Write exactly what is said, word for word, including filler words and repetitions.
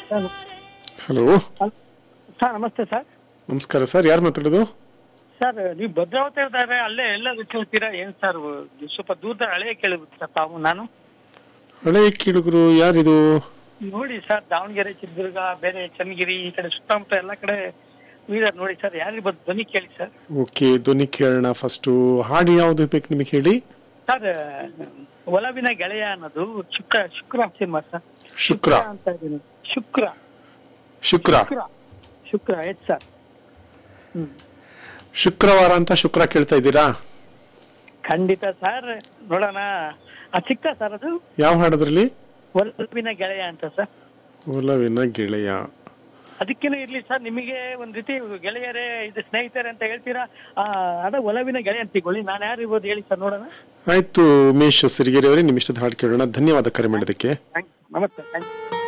Hello sir ನಮಸ್ತೆ sir. ನಮಸ್ಕಾರ sir, ಯಾರು ಮಾತಾಡೋದು? ಸರ್ ನೀವು ಭದ್ರಾವತಿ ಇದ್ದಾರೆ ಅಲ್ಲೇ ಎಲ್ಲ ಕೇಳ್ತೀರಾ ಏನ್ ಸರ್? ಸ್ವಲ್ಪ ದೂರದ ಹಳೆಯ ಕೇಳಬೇಕು ಸರ್ ತಾವು. ನಾನು ಹಳೆ ಕೇಳುಗರು ಯಾರಿದು? ನೋಡಿ ಸರ್, ದಾವಣಗೆರೆ, ಚಿತ್ರದುರ್ಗ, ಬೇರೆ ಚನ್ನಗಿರಿ, ಈ ಕಡೆ ಸುತ್ತಮುತ್ತ ಎಲ್ಲ ಕಡೆ ಇದಾರೆ ನೋಡಿ ಸರ್. ಯಾರಿರ್ಬೋದು ಧ್ವನಿ ಕೇಳಿ ಸರ್. ಓಕೆ, ಧ್ವನಿ ಕೇಳೋಣ. ಫಸ್ಟು ಹಾಡು ಯಾವ್ದು ಬೇಕು ನಿಮಗೆ ಹೇಳಿ. ಸರ್ ಒಲವಿನ ಗೆಳೆಯ ಅನ್ನೋದು ಶುಕ್ರ ಶುಕ್ರ ಸಿನಿಮಾ ಸರ್. ಶುಕ್ರ ಅಂತ ಇದೀನಿ. ಶುಕ್ರ ಶುಕ್ರ ಶುಕ್ರ ಶುಕ್ರ ಎಸ್ ಸರ್. ಹ್ಮ್ ಶುಕ್ರವಾರ ಅಂತ ಶುಕ್ರ ಕೇಳ್ತಾ ಇದ್ದೀರಾ? ಖಂಡಿತ ಸರ್, ನೋಡೋಣ. ಆ ಸಿಕ್ತಾ ಸರ್ ಅದು? ಯಾವ ಹಾಡೋದ್ರಲ್ಲಿ? ಒಲವಿನ ಗೆಳೆಯ ಅಂತ ಸರ್. ಒಲವಿನ ಗೆಳೆಯ ಅದಕ್ಕೇನು ಇರ್ಲಿ ಸರ್, ನಿಮಗೆ ಒಂದ್ ರೀತಿ ಗೆಳೆಯರೇ ಇದು ಸ್ನೇಹಿತರೆ ಅಂತ ಹೇಳ್ತೀರಾ. ಅದ ಒಲವಿನ ಗೆಳೆಯ ಅಂತ ತಿಳ್ಕೊಳ್ಳಿ. ನಾನು ಯಾರು ಇರ್ಬೋದು ಹೇಳಿ ಸರ್, ನೋಡೋಣ. ಆಯ್ತು ಉಮೇಶ್ ಸಿರಿಗೆರೆ ಅವರೇ, ನಿಮ್ಮ ಇಷ್ಟದ ಹಾಡು ಕೇಳೋಣ. ಧನ್ಯವಾದ ಕರೆ ಮಾಡಿದ್ದಕ್ಕೆ. ನಮಸ್ತೆ, ಥ್ಯಾಂಕ್ ಯು.